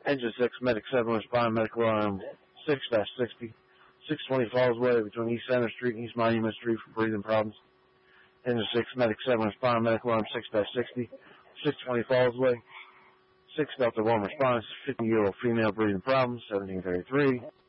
Engine 6, Medic 7, respond, medical alarm 6-60. 620 Fallsway between East Center Street and East Monument Street for breathing problems. Engine 6, Medic 7, respond, medical alarm 6-60. 620 Fallsway. 6 Delta 1 response, 50-year-old female breathing problems, 1733.